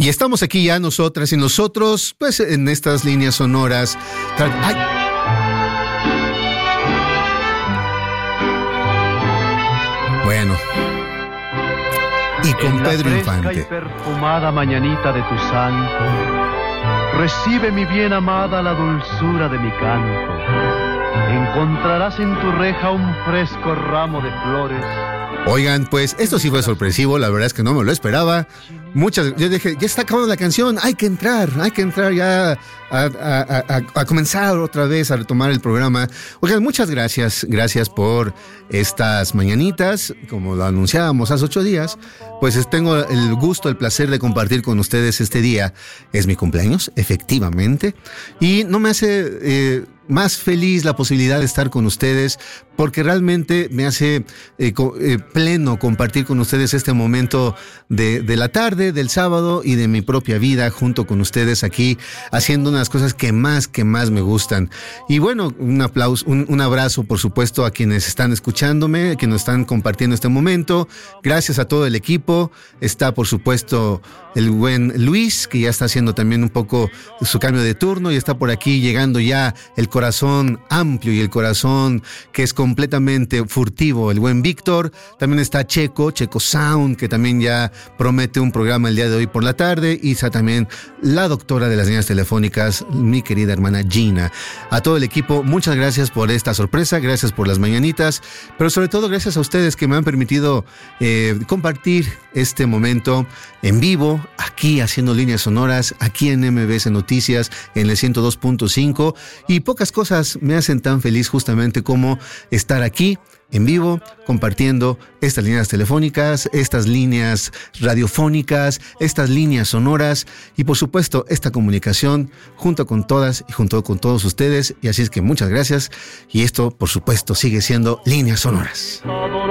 Y estamos aquí ya nosotras y nosotros, pues en estas líneas sonoras. ¡Ay! Bueno. Y con Pedro Infante. Y perfumada mañanita de tu santo, recibe mi bien amada la dulzura de mi canto. Encontrarás en tu reja un fresco ramo de flores. Oigan, pues esto sí fue sorpresivo, la verdad es que no me lo esperaba. Yo dije, ya está acabando la canción, hay que entrar ya a comenzar otra vez a retomar el programa. Oigan, muchas gracias por estas mañanitas, como lo anunciábamos hace 8 días, pues tengo el gusto, el placer de compartir con ustedes este día. Es mi cumpleaños, efectivamente, y no me hace más feliz la posibilidad de estar con ustedes, porque realmente me hace pleno compartir con ustedes este momento de la tarde, del sábado y de mi propia vida junto con ustedes aquí, haciendo unas cosas que más me gustan. Y bueno, un aplauso, un abrazo por supuesto a quienes están escuchándome, a quienes están compartiendo este momento. Gracias a todo el equipo. Está por supuesto el buen Luis, que ya está haciendo también un poco su cambio de turno, y está por aquí llegando ya el corazón amplio y el corazón que es completamente furtivo, el buen Víctor. También está Checo Sound, que también ya promete un programa el día de hoy por la tarde, y está también la doctora de las líneas telefónicas, mi querida hermana Gina. A todo el equipo, muchas gracias por esta sorpresa, gracias por las mañanitas, pero sobre todo gracias a ustedes que me han permitido compartir este momento en vivo, aquí haciendo líneas sonoras, aquí en MBS Noticias, en el 102.5, y pocas cosas me hacen tan feliz justamente como estar aquí en vivo, compartiendo estas líneas telefónicas, estas líneas radiofónicas, estas líneas sonoras, y por supuesto esta comunicación junto con todas y junto con todos ustedes. Y así es que muchas gracias, y esto por supuesto sigue siendo Líneas Sonoras.